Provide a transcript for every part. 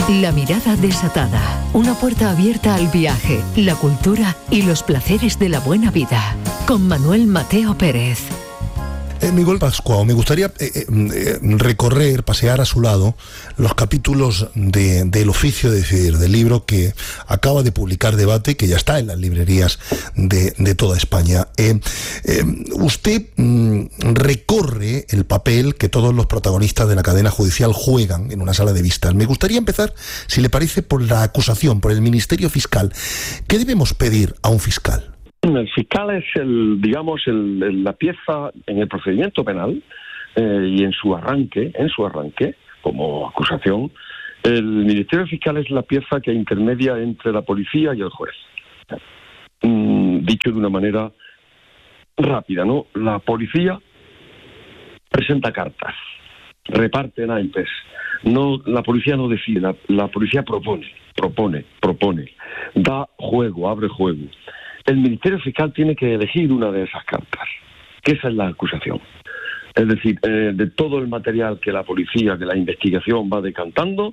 La mirada desatada. Una puerta abierta al viaje, la cultura y los placeres de la buena vida. Con Manuel Mateo Pérez. Miguel Pascual, me gustaría recorrer, pasear a su lado los capítulos del Oficio de Decidir, del libro que acaba de publicar Debate, que ya está en las librerías de toda España. Usted recorre el papel que todos los protagonistas de la cadena judicial juegan en una sala de vistas. Me gustaría empezar, si le parece, por la acusación, por el Ministerio Fiscal. ¿Qué debemos pedir a un fiscal? El fiscal es la pieza en el procedimiento penal y en su arranque, como acusación. El Ministerio Fiscal es la pieza que intermedia entre la policía y el juez. Dicho de una manera rápida, ¿no? La policía presenta cartas, reparte naipes. No, la policía no decide, la policía propone, da juego, abre juego. El Ministerio Fiscal tiene que elegir una de esas cartas, que esa es la acusación. Es decir, de todo el material que la policía, que la investigación va decantando,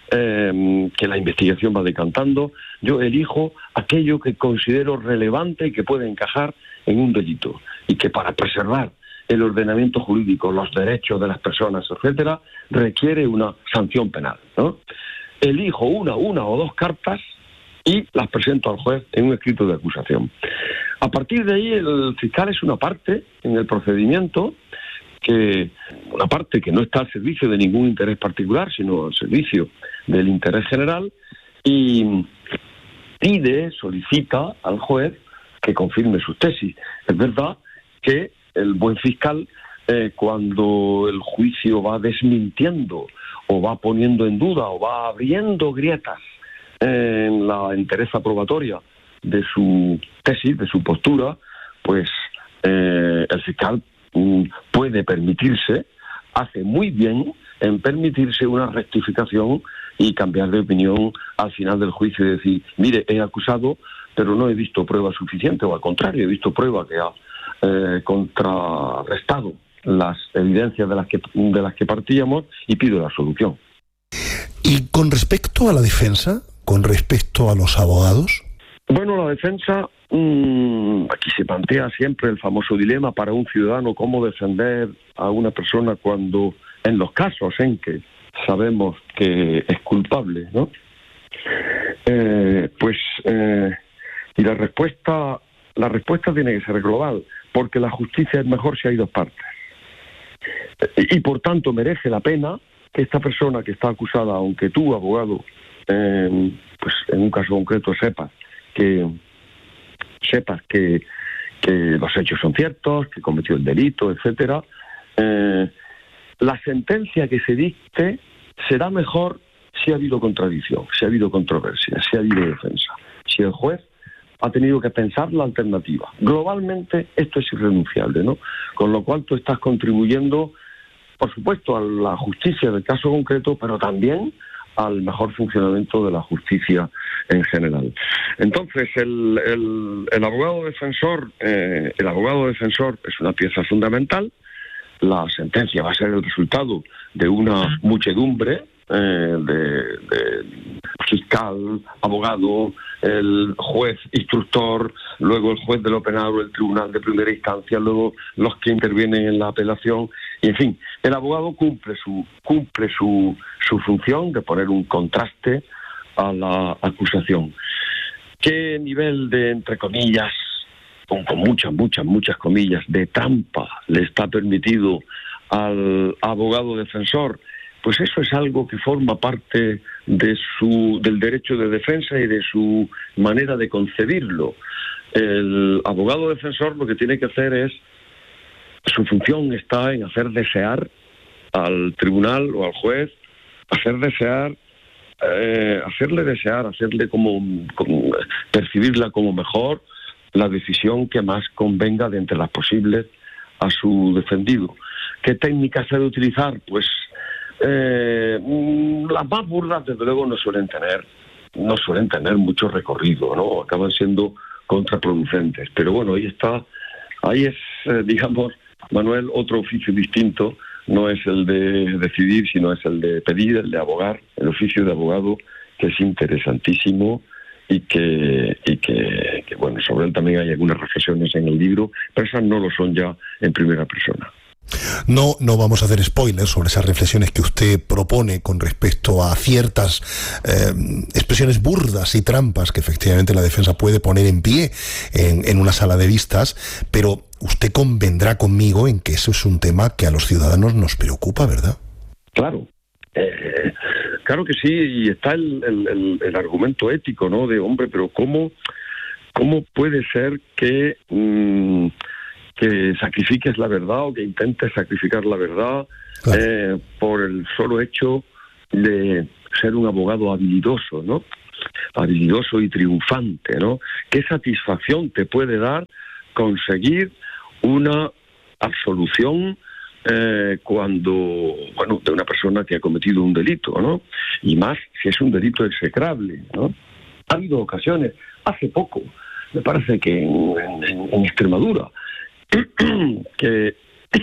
yo elijo aquello que considero relevante y que puede encajar en un delito, y que para preservar el ordenamiento jurídico, los derechos de las personas, etcétera, requiere una sanción penal, ¿no? Elijo una o dos cartas y las presento al juez en un escrito de acusación. A partir de ahí, el fiscal es una parte en el procedimiento, una parte que no está al servicio de ningún interés particular, sino al servicio del interés general, y solicita al juez que confirme sus tesis. Es verdad que el buen fiscal, cuando el juicio va desmintiendo, o va poniendo en duda, o va abriendo grietas en la entereza probatoria de su tesis, de su postura, pues el fiscal puede permitirse, hace muy bien en permitirse una rectificación y cambiar de opinión al final del juicio y decir, mire, he acusado, pero no he visto prueba suficiente, o al contrario, he visto prueba que ha contrarrestado las evidencias de las que partíamos, y pido la absolución. Y con respecto a la defensa, con respecto a los abogados. Bueno, la defensa, aquí se plantea siempre el famoso dilema para un ciudadano, cómo defender a una persona cuando, en los casos en que sabemos que es culpable, ¿no? Y la respuesta tiene que ser global, porque la justicia es mejor si hay dos partes. Y por tanto merece la pena que esta persona que está acusada, aunque tú, abogado, pues en un caso concreto sepas que los hechos son ciertos, que cometió el delito, etcétera, la sentencia que se dicte será mejor si ha habido contradicción, si ha habido controversia, si ha habido defensa, si el juez ha tenido que pensar la alternativa. Globalmente esto es irrenunciable, ¿no? Con lo cual tú estás contribuyendo, por supuesto, a la justicia del caso concreto, pero también al mejor funcionamiento de la justicia en general. Entonces, el abogado defensor es una pieza fundamental. La sentencia va a ser el resultado de una muchedumbre de fiscal, abogado, el juez instructor, luego el juez de lo penal o el tribunal de primera instancia, luego los que intervienen en la apelación, y en fin, el abogado cumple su función de poner un contraste a la acusación. ¿Qué nivel de, entre comillas, con muchas comillas, de trampa le está permitido al abogado defensor? Pues eso es algo que forma parte del derecho de defensa y de su manera de concebirlo. El abogado defensor lo que tiene que hacer es, su función está en hacer desear al tribunal o al juez, percibirla como mejor, la decisión que más convenga de entre las posibles a su defendido. ¿Qué técnicas se ha de utilizar? Pues las más burdas, desde luego, no suelen tener mucho recorrido, ¿no? Acaban siendo contraproducentes. Pero bueno, ahí es, digamos, Manuel, otro oficio distinto no es el de decidir, sino es el de pedir, el de abogar, el oficio de abogado, que es interesantísimo y que bueno, sobre él también hay algunas reflexiones en el libro, pero esas no lo son ya en primera persona. No vamos a hacer spoilers sobre esas reflexiones que usted propone con respecto a ciertas expresiones burdas y trampas que efectivamente la defensa puede poner en pie en una sala de vistas, pero usted convendrá conmigo en que eso es un tema que a los ciudadanos nos preocupa, ¿verdad? Claro. Claro que sí, y está el argumento ético, ¿no? De hombre, pero ¿cómo puede ser que sacrifiques la verdad o que intentes sacrificar la verdad, claro, por el solo hecho de ser un abogado habilidoso, ¿no? Habilidoso y triunfante, ¿no? ¿Qué satisfacción te puede dar conseguir una absolución de una persona que ha cometido un delito, ¿no? Y más si es un delito execrable, ¿no? Ha habido ocasiones, hace poco, me parece que en Extremadura, que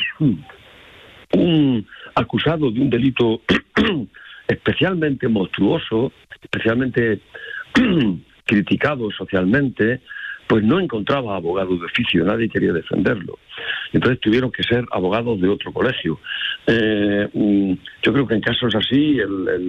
un acusado de un delito especialmente monstruoso, especialmente criticado socialmente, pues no encontraba abogado de oficio, nadie quería defenderlo. Entonces tuvieron que ser abogados de otro colegio. Yo creo que en casos así,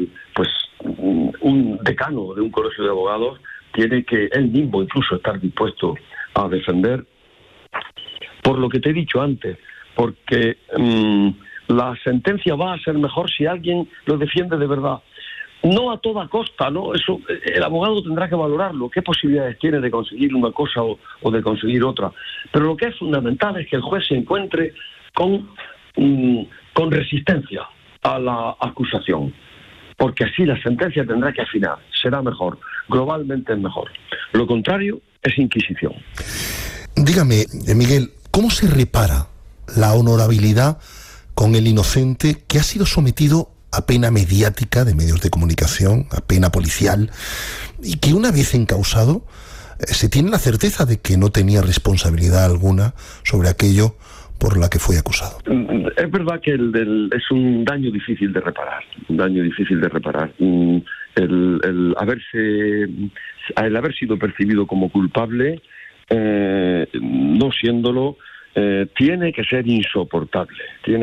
un decano de un colegio de abogados tiene que él mismo incluso estar dispuesto a defender, por lo que te he dicho antes, porque la sentencia va a ser mejor si alguien lo defiende de verdad. No a toda costa, ¿no? Eso el abogado tendrá que valorarlo, qué posibilidades tiene de conseguir una cosa o de conseguir otra. Pero lo que es fundamental es que el juez se encuentre con resistencia a la acusación, porque así la sentencia tendrá que afinar, será mejor, globalmente es mejor. Lo contrario es inquisición. Dígame, Miguel, ¿cómo se repara la honorabilidad con el inocente que ha sido sometido a pena mediática de medios de comunicación, a pena policial, y que una vez encausado se tiene la certeza de que no tenía responsabilidad alguna sobre aquello por la que fue acusado? Es verdad que es un daño difícil de reparar, el haber sido percibido como culpable, no siéndolo, tiene que ser insoportable.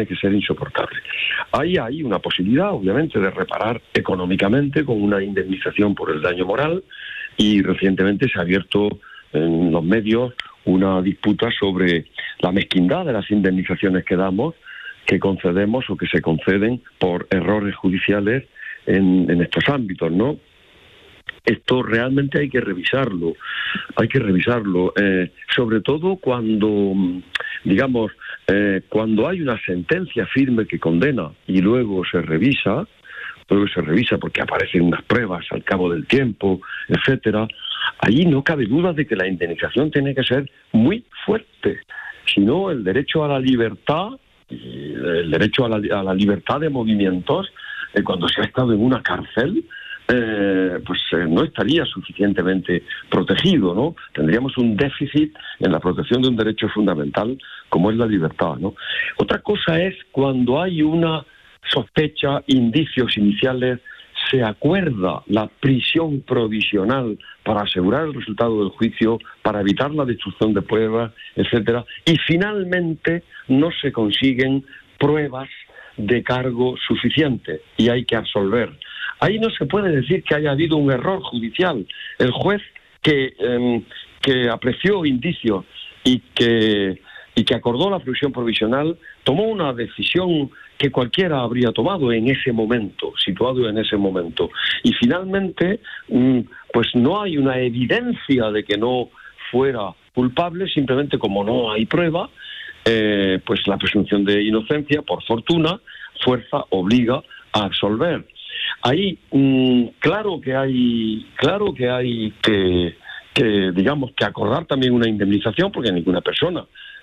Ahí hay una posibilidad, obviamente, de reparar económicamente con una indemnización por el daño moral, y recientemente se ha abierto en los medios una disputa sobre la mezquindad de las indemnizaciones que concedemos o que se conceden por errores judiciales en estos ámbitos, ¿no? Esto realmente hay que revisarlo, sobre todo cuando, cuando hay una sentencia firme que condena y luego se revisa porque aparecen unas pruebas al cabo del tiempo, etcétera. Allí no cabe duda de que la indemnización tiene que ser muy fuerte, si no el derecho a la libertad, el derecho a la libertad de movimientos, cuando se ha estado en una cárcel, no estaría suficientemente protegido, ¿no? Tendríamos un déficit en la protección de un derecho fundamental como es la libertad, ¿no? Otra cosa es cuando hay una sospecha, indicios iniciales, se acuerda la prisión provisional para asegurar el resultado del juicio, para evitar la destrucción de pruebas, etcétera, y finalmente no se consiguen pruebas de cargo suficiente y hay que absolver. Ahí no se puede decir que haya habido un error judicial. El juez que apreció indicios y que acordó la prisión provisional tomó una decisión que cualquiera habría tomado en ese momento, situado en ese momento. Y finalmente, pues no hay una evidencia de que no fuera culpable, simplemente como no hay prueba, pues la presunción de inocencia, por fortuna, fuerza, obliga a absolver. Ahí, claro que hay que acordar también una indemnización, porque ninguna persona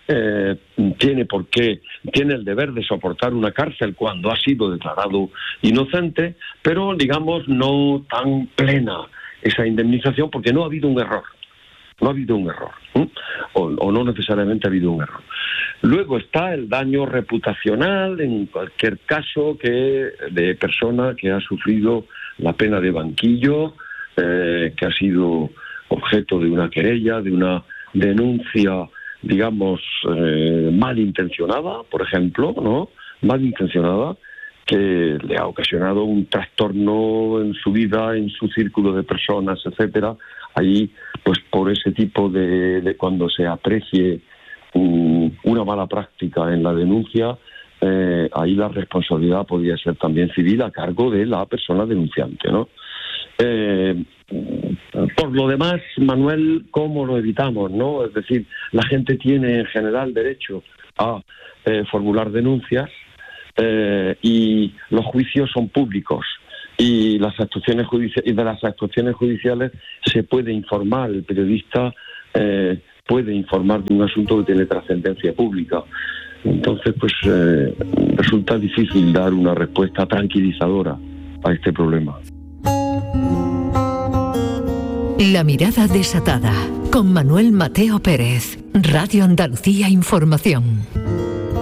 tiene el deber de soportar una cárcel cuando ha sido declarado inocente, pero digamos no tan plena esa indemnización porque no ha habido un error. O no necesariamente ha habido un error. Luego está el daño reputacional, en cualquier caso, de persona que ha sufrido la pena de banquillo, que ha sido objeto de una querella, de una denuncia, digamos, malintencionada, por ejemplo, ¿no? Malintencionada, que le ha ocasionado un trastorno en su vida, en su círculo de personas, etcétera. Ahí, pues por ese tipo de cuando se aprecie una mala práctica en la denuncia, ahí la responsabilidad podría ser también civil a cargo de la persona denunciante, ¿no? Por lo demás, Manuel, ¿cómo lo evitamos, no? Es decir, la gente tiene en general derecho a formular denuncias, y los juicios son públicos y las actuaciones de las actuaciones judiciales se puede informar, el periodista puede informar de un asunto que tiene trascendencia pública. Entonces, pues resulta difícil dar una respuesta tranquilizadora a este problema. La mirada desatada, con Manuel Mateo Pérez, Radio Andalucía Información.